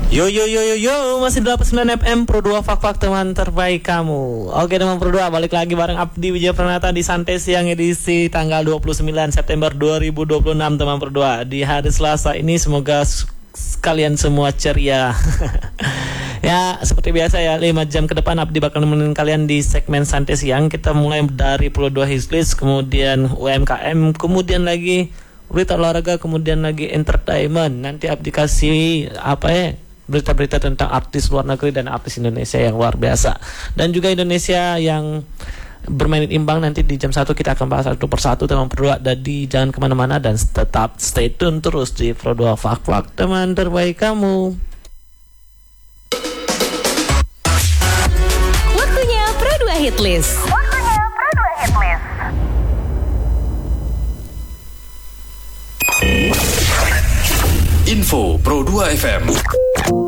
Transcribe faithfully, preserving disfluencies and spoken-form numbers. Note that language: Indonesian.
Yo yo yo yo yo, masih delapan puluh sembilan F M Pro dua Fak-Fak, teman terbaik kamu. Oke teman Pro dua, balik lagi bareng Abdi Wijaya Pranata di Santai Siang edisi tanggal dua puluh sembilan September dua ribu dua puluh enam teman Pro dua. Di hari Selasa ini semoga kalian semua ceria. Ya, seperti biasa ya, lima jam ke depan Abdi bakal nemenin kalian di segmen Santai Siang. Kita mulai dari Pro dua Hislis, kemudian U M K M, kemudian lagi berita olahraga, kemudian lagi entertainment. Nanti Abdi kasih apa ya, berita-berita tentang artis luar negeri dan artis Indonesia yang luar biasa. Dan juga Indonesia yang bermain imbang, nanti di jam satu kita akan bahas satu persatu teman Pro dua. Jadi jangan kemana-mana dan tetap stay tune terus di Pro dua Fak-Fak, teman terbaik kamu. Waktunya Pro dua Hitlist. Waktunya Pro dua Hitlist. Info Pro dua F M.